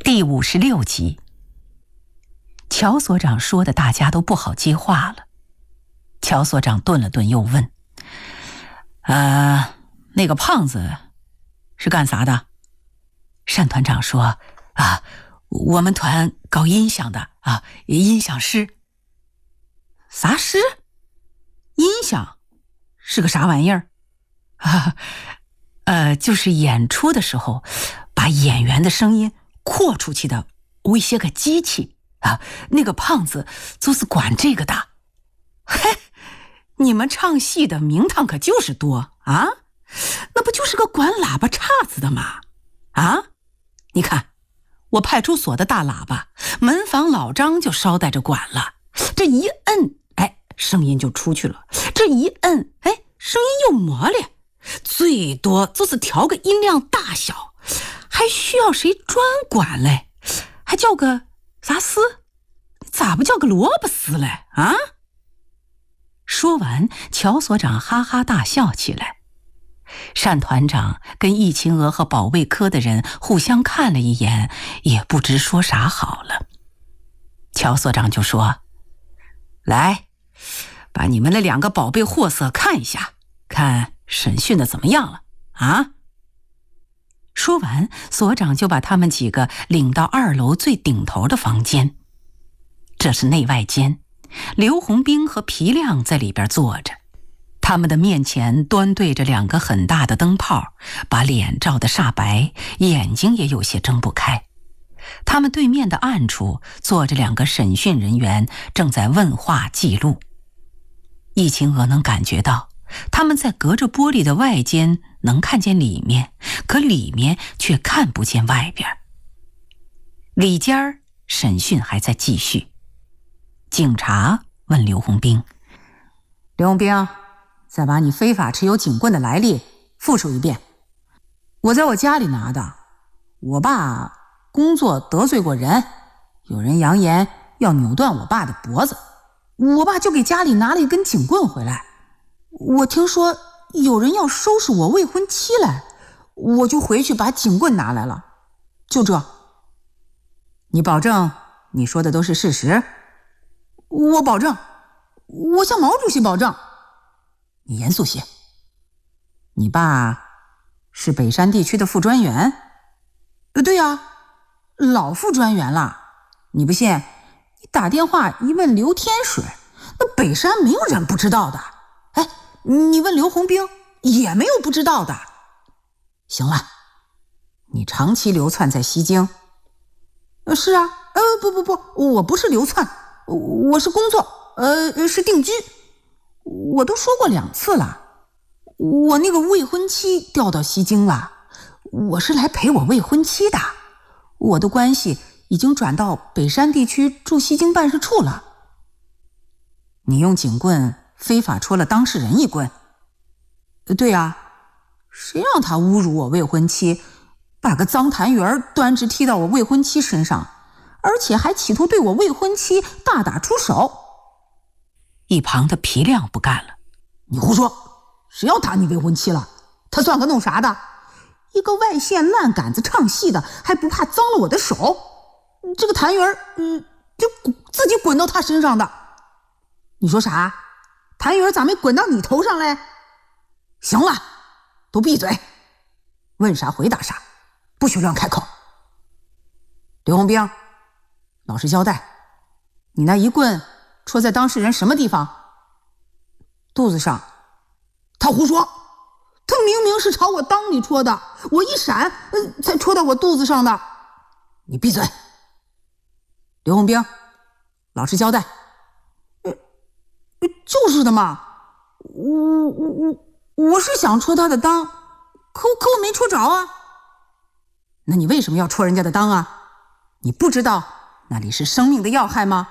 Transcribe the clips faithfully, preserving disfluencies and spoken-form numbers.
第五十六集。乔所长说的大家都不好接话了。乔所长顿了顿又问：呃，那个胖子是干啥的？单团长说：啊，我们团搞音响的啊，音响师。啥师？音响是个啥玩意儿？啊，呃，就是演出的时候把演员的声音扩出去的一些个机器啊。那个胖子就是管这个的。嘿，你们唱戏的名堂可就是多啊，那不就是个管喇叭叉子的吗？啊，你看我派出所的大喇叭，门房老张就捎带着管了，这一摁，哎，声音就出去了，这一摁，哎，声音又磨咧，最多就是调个音量大小，还需要谁专管嘞？还叫个啥丝？咋不叫个萝卜丝嘞？啊！说完，乔所长哈哈大笑起来。单团长跟易秦娥和保卫科的人互相看了一眼，也不知说啥好了。乔所长就说：来，把你们那两个宝贝货色看一下，看审讯的怎么样了啊？说完，所长就把他们几个领到二楼最顶头的房间。这是内外间，刘洪兵和皮亮在里边坐着，他们的面前端对着两个很大的灯泡，把脸照得煞白，眼睛也有些睁不开。他们对面的暗处坐着两个审讯人员，正在问话记录。易秦娥能感觉到他们在隔着玻璃的外间能看见里面，可里面却看不见外边。里间审讯还在继续。警察问刘洪兵：刘洪兵，再把你非法持有警棍的来历复述一遍。我在我家里拿的，我爸工作得罪过人，有人扬言要扭断我爸的脖子，我爸就给家里拿了一根警棍回来。我听说有人要收拾我未婚妻来，我就回去把警棍拿来了，就这。你保证你说的都是事实？我保证，我向毛主席保证。你严肃些。你爸是北山地区的副专员？呃，对呀，老副专员了。你不信，你打电话一问刘天水，那北山没有人不知道的。哎，你问刘洪兵，也没有不知道的。行了，你长期流窜在西京。呃，是啊，呃，不不不，我不是流窜，我是工作，呃，是定居。我都说过两次了，我那个未婚妻调到西京了，我是来陪我未婚妻的。我的关系已经转到北山地区驻西京办事处了。你用警棍非法戳了当事人一棍？对啊，谁让他侮辱我未婚妻，把个脏痰盂端直踢到我未婚妻身上，而且还企图对我未婚妻大打出手。一旁的皮亮不干了：你胡说，谁要打你未婚妻了？他算个弄啥的？一个外县烂杆子唱戏的，还不怕脏了我的手？这个痰盂嗯，就自己滚到他身上的。你说啥？痰盂咋没滚到你头上嘞？行了，都闭嘴，问啥回答啥，不许乱开口。刘洪兵，老实交代，你那一棍戳在当事人什么地方？肚子上。他胡说，他明明是朝我裆里戳的，我一闪、呃、才戳到我肚子上的。你闭嘴。刘洪兵，老实交代。呃、就是的嘛，我我我我是想戳他的裆，可可我没戳着啊。那你为什么要戳人家的裆啊？你不知道那里是生命的要害吗？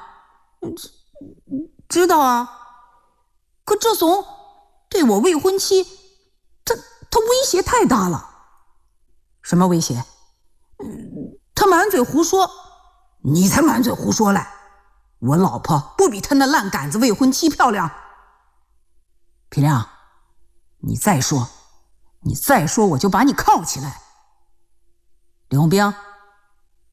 知道啊，可这怂对我未婚妻，他他威胁太大了。什么威胁？他满嘴胡说。你才满嘴胡说嘞！我老婆不比他那烂杆子未婚妻漂亮。皮亮，你再说，你再说我就把你铐起来。刘洪兵，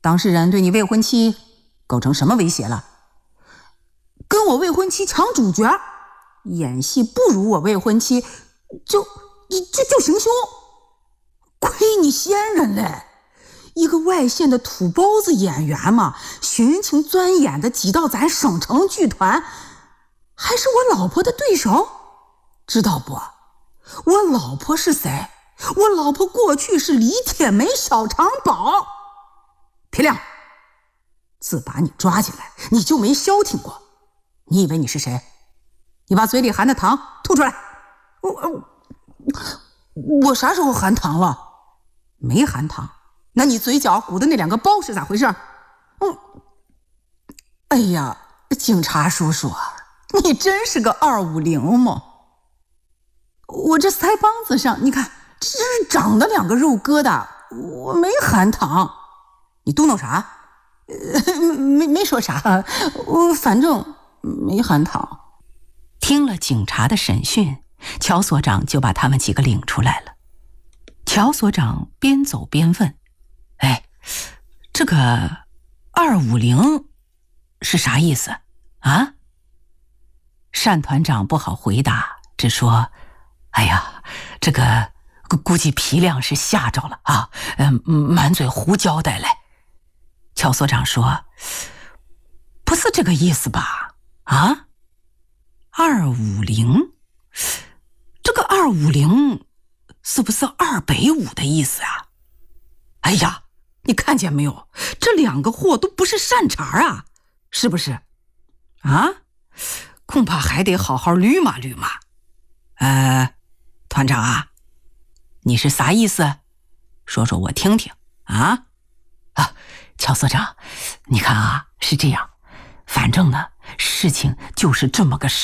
当事人对你未婚妻构成什么威胁了？跟我未婚妻抢主角，演戏不如我未婚妻，就就就行凶。亏你先人嘞，一个外县的土包子演员嘛，寻情钻眼的挤到咱省城剧团，还是我老婆的对手，知道不？我老婆是谁？我老婆过去是李铁梅小长宝。皮亮，自把你抓进来，你就没消停过。你以为你是谁？你把嘴里含的糖吐出来。我我啥时候含糖了？没含糖。那你嘴角鼓的那两个包是咋回事？嗯，哎呀，警察叔叔，你真是个二五零嘛！我这腮帮子上，你看，这是长的两个肉疙瘩，我没含糖。你嘟囔啥？呃，没没说啥，我反正没含糖。 听了警察的审讯，乔所长就把他们几个领出来了。乔所长边走边问：“哎，这个二五零是啥意思啊？”单团长不好回答，只说：“哎呀，这个估计皮亮是吓着了啊，嗯，满嘴胡交代嘞。”乔所长说：“不是这个意思吧？啊？二五零，这个二五零是不是二百五的意思啊？哎呀，你看见没有？这两个货都不是善茬啊，是不是？啊？恐怕还得好好捋嘛捋嘛。呃，团长啊，你是啥意思？说说我听听啊。啊，乔所长，你看啊，是这样，反正呢，事情就是这么个事。